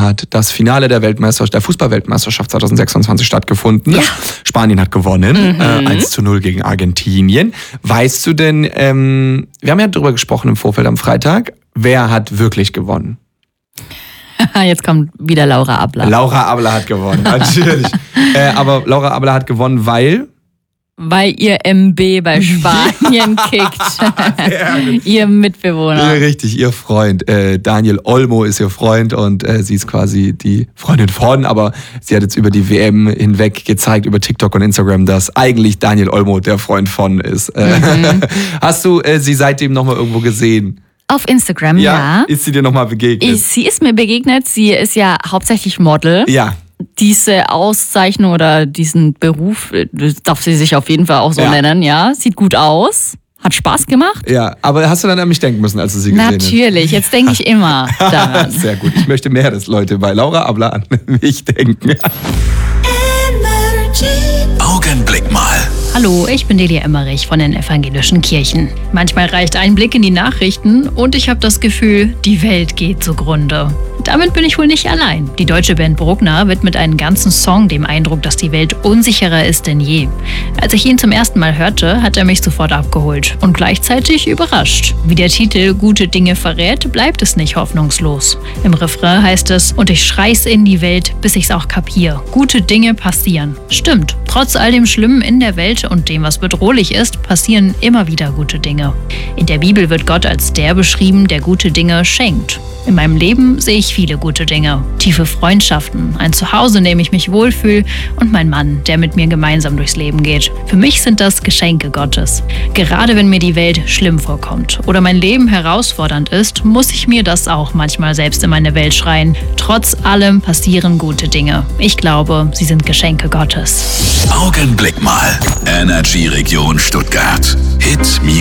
hat das Finale der Fußball-Weltmeisterschaft 2026 stattgefunden. Ja. Spanien hat gewonnen, 1:0 gegen Argentinien. Weißt du denn, wir haben ja darüber gesprochen im Vorfeld am Freitag, wer hat wirklich gewonnen? Jetzt kommt wieder Laura Abler. Laura Abler hat gewonnen, natürlich. Aber Laura Abler hat gewonnen, weil ihr MB bei Spanien kickt. Ihr Mitbewohner. Ja, richtig, ihr Freund. Daniel Olmo ist ihr Freund und sie ist quasi die Freundin von, aber sie hat jetzt über die WM hinweg gezeigt, über TikTok und Instagram, dass eigentlich Daniel Olmo der Freund von ist. Hast du sie seitdem nochmal irgendwo gesehen? Auf Instagram, ja. Ist sie dir nochmal begegnet? Sie ist mir begegnet. Sie ist ja hauptsächlich Model. Ja. Diese Auszeichnung oder diesen Beruf darf sie sich auf jeden Fall auch so nennen, ja. Sieht gut aus. Hat Spaß gemacht. Ja, aber hast du dann an mich denken müssen, als du sie gesehen hast? Natürlich, jetzt denke ich immer daran. Sehr gut. Ich möchte mehr, dass Leute bei Laura Abler an mich denken. Augenblick mal. Hallo, ich bin Delia Emmerich von den Evangelischen Kirchen. Manchmal reicht ein Blick in die Nachrichten und ich habe das Gefühl, die Welt geht zugrunde. Damit bin ich wohl nicht allein. Die deutsche Band Bruckner widmet einen ganzen Song dem Eindruck, dass die Welt unsicherer ist denn je. Als ich ihn zum ersten Mal hörte, hat er mich sofort abgeholt und gleichzeitig überrascht. Wie der Titel Gute Dinge verrät, bleibt es nicht hoffnungslos. Im Refrain heißt es, und ich schrei's in die Welt, bis ich's auch kapier. Gute Dinge passieren. Stimmt, trotz all dem Schlimmen in der Welt und dem, was bedrohlich ist, passieren immer wieder gute Dinge. In der Bibel wird Gott als der beschrieben, der gute Dinge schenkt. In meinem Leben sehe ich viele gute Dinge. Tiefe Freundschaften, ein Zuhause, in dem ich mich wohlfühle und mein Mann, der mit mir gemeinsam durchs Leben geht. Für mich sind das Geschenke Gottes. Gerade wenn mir die Welt schlimm vorkommt oder mein Leben herausfordernd ist, muss ich mir das auch manchmal selbst in meine Welt schreien. Trotz allem passieren gute Dinge. Ich glaube, sie sind Geschenke Gottes. Augenblick mal. Energy Region Stuttgart. Hit